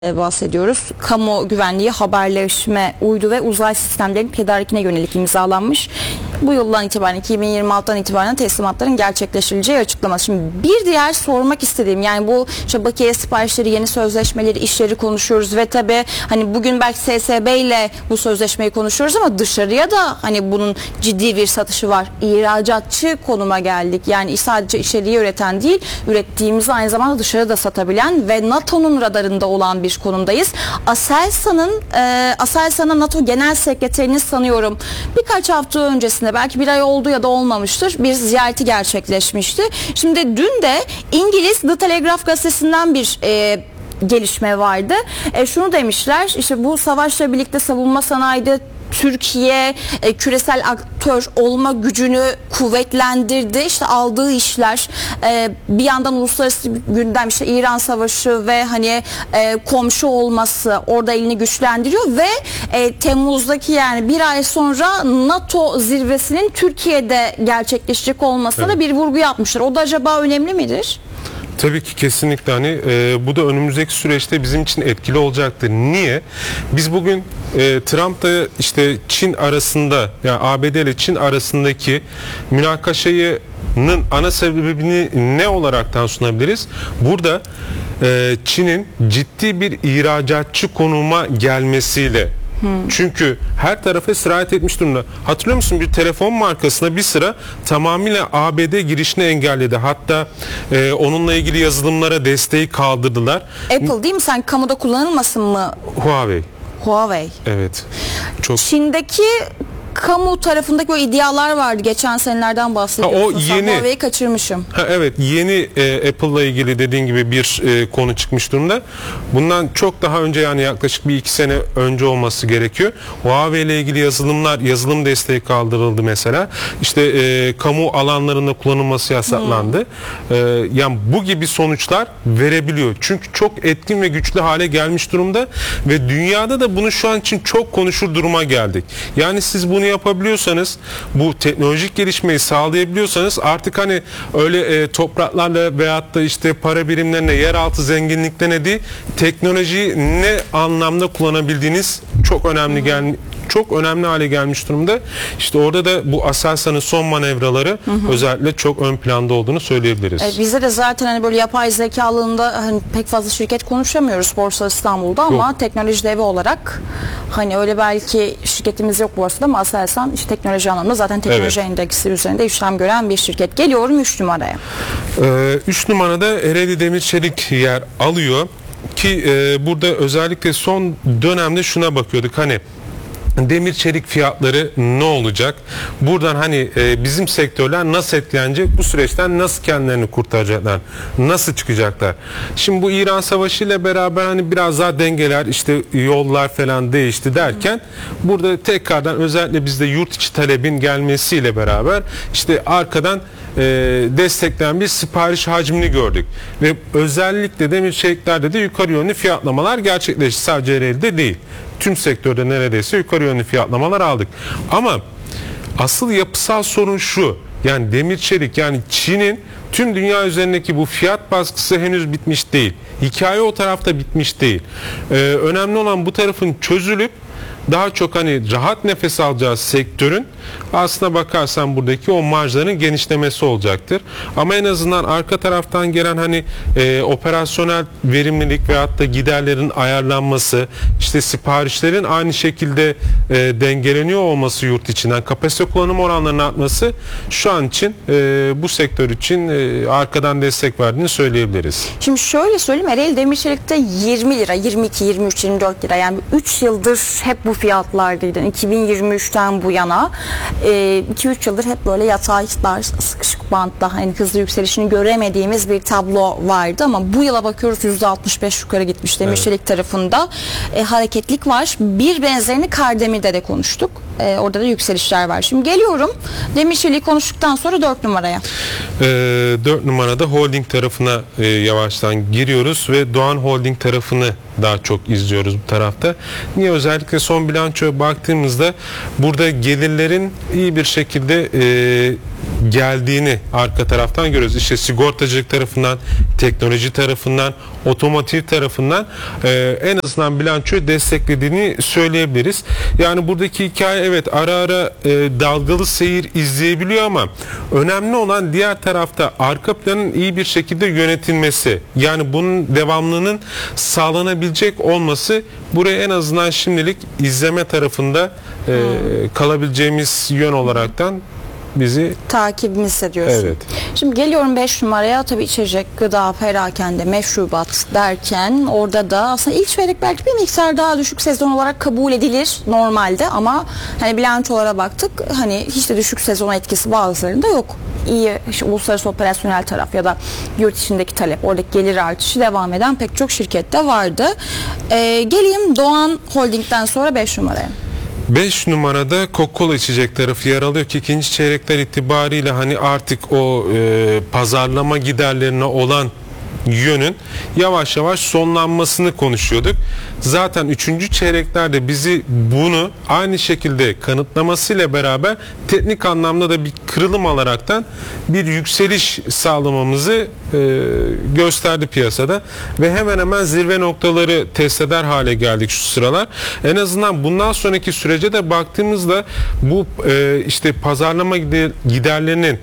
bahsediyoruz. Kamu güvenliği, haberleşme, uydu ve uzay sistemlerinin tedarikine yönelik imzalanmış. Bu yıldan itibaren 2026'dan itibaren teslimatların gerçekleştirileceği açıklaması. Şimdi bir diğer sormak istediğim, yani bu işte bakiye siparişleri, yeni sözleşmeleri, işleri konuşuyoruz ve tabii hani bugün belki SSB ile bu sözleşmeyi konuşuyoruz ama dışarıya da hani bunun ciddi bir satışı var. İhracatçı konuma geldik. Yani sadece içeriği üreten değil, ürettiğimizi aynı zamanda dışarıda da satabilen ve NATO'nun radarında olan bir konumdayız. Aselsan'a NATO Genel Sekreterinin sanıyorum birkaç hafta öncesinde, belki bir ay oldu ya da olmamıştır, bir ziyareti gerçekleşmişti. Şimdi dün de İngiliz The Telegraph gazetesinden bir gelişme vardı. Şunu demişler, işte bu savaşla birlikte savunma sanayide Türkiye küresel aktör olma gücünü kuvvetlendirdi. İşte aldığı işler, bir yandan uluslararası gündem, işte İran Savaşı ve hani komşu olması orada elini güçlendiriyor ve Temmuz'daki, yani bir ay sonra NATO zirvesinin Türkiye'de gerçekleşecek olmasına da bir vurgu yapmışlar. O da acaba önemli midir? Tabii ki kesinlikle, hani bu da önümüzdeki süreçte bizim için etkili olacaktır. Niye? Biz bugün Trump'la işte Çin arasında, yani ABD ile Çin arasındaki münakaşanın ana sebebini ne olaraktan sunabiliriz? Burada Çin'in ciddi bir ihracatçı konuma gelmesiyle. Çünkü her tarafa sirayet etmiş durumda. Hatırlıyor musun, bir telefon markasına bir sıra tamamıyla ABD girişini engelledi. Hatta onunla ilgili yazılımlara desteği kaldırdılar. Apple değil mi? Sen kamuda kullanılmasın mı? Huawei. Evet. Çok. Çin'deki kamu tarafındaki o iddialar vardı. Geçen senelerden bahsediyorsun. O yeni. Huawei'yi kaçırmışım. Evet, yeni Apple'la ilgili dediğin gibi bir konu çıkmış durumda. Bundan çok daha önce, yani yaklaşık bir 2 sene önce olması gerekiyor. Huawei ile ilgili yazılım desteği kaldırıldı mesela. İşte kamu alanlarında kullanılması yasaklandı. Yani bu gibi sonuçlar verebiliyor. Çünkü çok etkin ve güçlü hale gelmiş durumda ve dünyada da bunu şu an için çok konuşur duruma geldik. Yani siz bunu yapabiliyorsanız, bu teknolojik gelişmeyi sağlayabiliyorsanız artık hani öyle topraklarla veyahut da işte para birimlerine, yeraltı zenginliklerine değil, teknolojiyi ne anlamda kullanabildiğiniz çok önemli hale gelmiş durumda. İşte orada da bu Aselsan'ın son manevraları özellikle çok ön planda olduğunu söyleyebiliriz. Bizde de zaten hani böyle yapay zeka alanında hani pek fazla şirket konuşamıyoruz Borsa İstanbul'da ama yok. Teknoloji devi olarak hani öyle belki şirketimiz yok borsada ama Aselsan işte teknoloji alanında zaten teknoloji endeksi üzerinde işlem gören bir şirket. Geliyorum 3 numaraya. 3 numarada Ereğli Demir Çelik yer alıyor ki burada özellikle son dönemde şuna bakıyorduk, hani demir çelik fiyatları ne olacak? Buradan hani bizim sektörler nasıl etkilenecek? Bu süreçten nasıl kendilerini kurtaracaklar? Nasıl çıkacaklar? Şimdi bu İran Savaşı ile beraber hani biraz daha dengeler, işte yollar falan değişti derken burada tekrardan özellikle bizde yurt içi talebin gelmesiyle beraber işte arkadan destekleyen bir sipariş hacmini gördük. Ve özellikle demir çeliklerde de yukarı yönlü fiyatlamalar gerçekleşti. Sadece Ereğli'de değil. Tüm sektörde neredeyse yukarı yönlü fiyatlamalar aldık. Ama asıl yapısal sorun şu. Yani demir çelik, yani Çin'in tüm dünya üzerindeki bu fiyat baskısı henüz bitmiş değil. Hikaye o tarafta bitmiş değil. Önemli olan bu tarafın çözülüp daha çok hani rahat nefes alacağı sektörün aslına bakarsan buradaki o marjların genişlemesi olacaktır. Ama en azından arka taraftan gelen hani operasyonel verimlilik veyahut da giderlerin ayarlanması, işte siparişlerin aynı şekilde dengeleniyor olması, yurt içinden kapasite kullanım oranlarının artması şu an için bu sektör için arkadan destek verdiğini söyleyebiliriz. Şimdi şöyle söyleyeyim, Ereğli Demir Çelik'te 20 lira, 22, 23, 24 lira, yani 3 yıldır hep bu fiyatlardaydı. 2023'ten bu yana 2-3 yıldır hep böyle yataylar, sıkışık bantta, hani hızlı yükselişini göremediğimiz bir tablo vardı ama bu yıla bakıyoruz %65 yukarı gitmiş demir çelik tarafında hareketlik var. Bir benzerini Kardemir'de de konuştuk. Orada da yükselişler var. Şimdi geliyorum demir çeliği konuştuktan sonra 4 numaraya. 4 numarada holding tarafına yavaştan giriyoruz ve Doğan Holding tarafını daha çok izliyoruz bu tarafta. Niye? Özellikle son bilançoya baktığımızda burada gelirlerin iyi bir şekilde geldiğini arka taraftan görüyoruz. İşte sigortacılık tarafından, teknoloji tarafından, otomotiv tarafından en azından bilançoyu desteklediğini söyleyebiliriz. Yani buradaki hikaye evet ara ara dalgalı seyir izleyebiliyor ama önemli olan diğer tarafta arka planın iyi bir şekilde yönetilmesi. Yani bunun devamlılığının sağlanabilecek olması buraya en azından şimdilik izleme tarafında kalabileceğimiz yön olaraktan bizi takibimiz ediyorsun. Evet. Şimdi geliyorum 5 numaraya, tabii içecek, gıda, perakende, meşrubat derken orada da aslında ilk çeyrek belki bir miktar daha düşük sezon olarak kabul edilir normalde ama hani bilançolara baktık, hani hiç de düşük sezon etkisi bazılarında yok. İyi işte uluslararası operasyonel taraf ya da yurt içindeki talep, oradaki gelir artışı devam eden pek çok şirkette vardı. Geleyim Doğan Holding'den sonra 5 numaraya. 5 numarada Coca-Cola içecek tarafı yer alıyor ki ikinci çeyrekler itibariyle hani artık o pazarlama giderlerine olan yönün yavaş yavaş sonlanmasını konuşuyorduk. Zaten 3. çeyreklerde bizi bunu aynı şekilde kanıtlamasıyla beraber teknik anlamda da bir kırılım alaraktan bir yükseliş sağlamamızı gösterdi piyasada ve hemen hemen zirve noktaları test eder hale geldik şu sıralar. En azından bundan sonraki sürece de baktığımızda bu işte pazarlama giderlerinin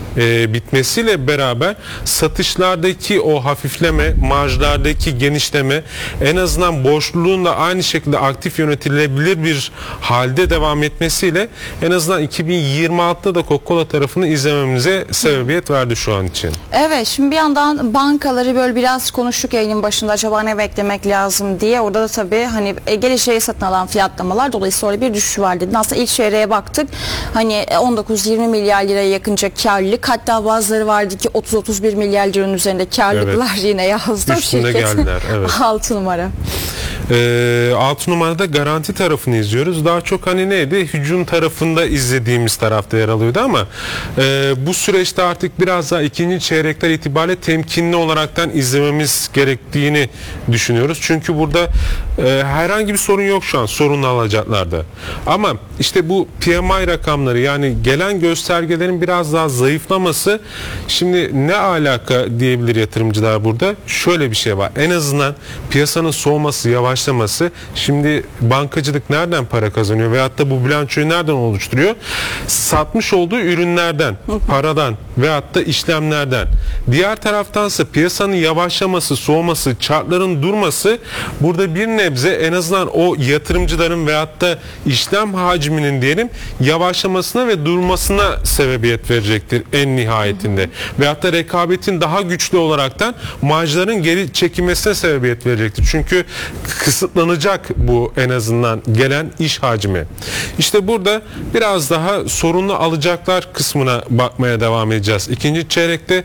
bitmesiyle beraber satışlardaki o hafifleme, marjlardaki genişleme, en azından borçluluğun da aynı şekilde aktif yönetilebilir bir halde devam etmesiyle en azından 2026'da da Coca-Cola tarafını izlememize sebebiyet verdi şu an için. Evet, şimdi bir yandan bankaları böyle biraz konuştuk yayının başında, acaba ne beklemek lazım diye. Orada da tabii hani geleceğe satın alan fiyatlamalar dolayısıyla öyle bir düşüş var dedi. Aslında ilk çeyreğe baktık, hani 19-20 milyar liraya yakınca karlılık, hatta bazıları vardı ki 30-31 milyar liranın üzerinde karlılıklar yine yazdı. Üstüne geldiler. Evet. 6 numara. 6 numarada garanti tarafını izliyoruz. Daha çok hani neydi? Hücum tarafında izlediğimiz tarafta yer alıyordu ama bu süreçte artık biraz daha ikinci çeyrekler itibariyle temkinli olaraktan izlememiz gerektiğini düşünüyoruz. Çünkü burada herhangi bir sorun yok şu an sorunlu alacaklarda. Ama işte bu PMI rakamları, yani gelen göstergelerin biraz daha zayıflaması, şimdi ne alaka diyebilir yatırımcılar burada? Şöyle bir şey var. En azından piyasanın soğuması, yavaşlaması, şimdi bankacılık nereden para kazanıyor veyahut da bu bilançoyu nereden oluşturuyor? Satmış olduğu ürünlerden, paradan veyahut da işlemlerden. Diğer taraftansa piyasanın yavaşlaması, soğuması, chartların durması burada bir nebze en azından o yatırımcıların veyahut da işlem hacminin diyelim yavaşlamasına ve durmasına sebebiyet verecektir en nihayetinde. Veyahut da rekabetin daha güçlü olaraktan marjların geri çekilmesine sebebiyet verecektir. Çünkü kısıtlanacak bu en azından gelen iş hacmi. İşte burada biraz daha sorunlu alacaklar kısmına bakmaya devam edeceğiz. İkinci çeyrekte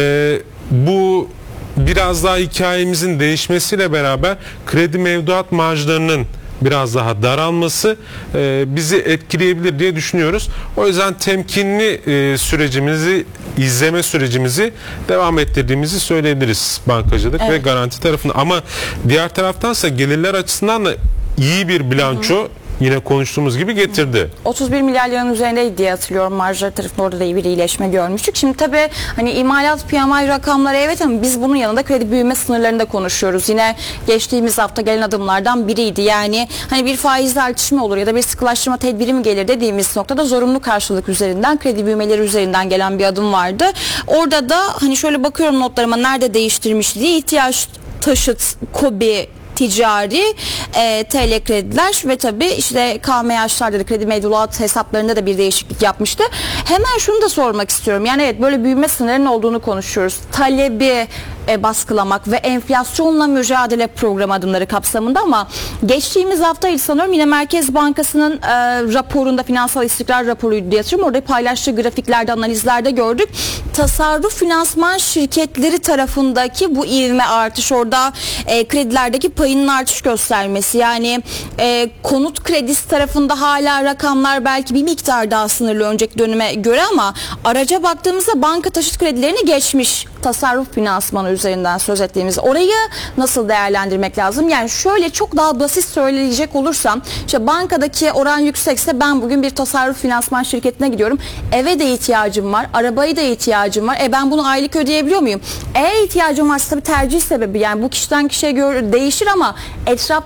bu biraz daha hikayemizin değişmesiyle beraber kredi mevduat marjlarının biraz daha daralması bizi etkileyebilir diye düşünüyoruz. O yüzden temkinli sürecimizi, izleme sürecimizi devam ettirdiğimizi söyleyebiliriz bankacılık ve garanti tarafında. Ama diğer taraftansa gelirler açısından da iyi bir bilanço yine konuştuğumuz gibi getirdi. 31 milyar liranın üzerindeydi diye hatırlıyorum. Marjlar tarafında orada da iyi bir iyileşme görmüştük. Şimdi tabii hani imalat PMI rakamları evet, ama biz bunun yanında kredi büyüme sınırlarında konuşuyoruz. Yine geçtiğimiz hafta gelen adımlardan biriydi. Yani hani bir faiz artışı mı olur ya da bir sıkılaştırma tedbiri mi gelir dediğimiz noktada zorunlu karşılık üzerinden, kredi büyümeleri üzerinden gelen bir adım vardı. Orada da hani şöyle bakıyorum notlarıma, nerede değiştirmiş diye: ihtiyaç taşıt, KOBİ, ticari, TL krediler ve tabii işte KMH'larda da kredi mevduat hesaplarında da bir değişiklik yapmıştı. Hemen şunu da sormak istiyorum. Yani evet, böyle büyüme sınırının olduğunu konuşuyoruz. Talebi baskılamak ve enflasyonla mücadele programı adımları kapsamında, ama geçtiğimiz hafta sanıyorum yine Merkez Bankası'nın raporunda, finansal istikrar raporuydu diye hatırlıyorum. Orada paylaştığı grafiklerde, analizlerde gördük. Tasarruf finansman şirketleri tarafındaki bu ivme artış, orada kredilerdeki payının artış göstermesi. Yani konut kredisi tarafında hala rakamlar belki bir miktar daha sınırlı önceki döneme göre, ama araca baktığımızda banka taşıt kredilerini geçmiş tasarruf finansmanı üzerinden söz ettiğimiz, orayı nasıl değerlendirmek lazım? Yani şöyle çok daha basit söyleyecek olursam, işte bankadaki oran yüksekse ben bugün bir tasarruf finansman şirketine gidiyorum. Eve de ihtiyacım var, arabaya da ihtiyacım var. Ben bunu aylık ödeyebiliyor muyum? Eğer ihtiyacım varsa tabii tercih sebebi, yani bu kişiden kişiye göre değişir ama etraf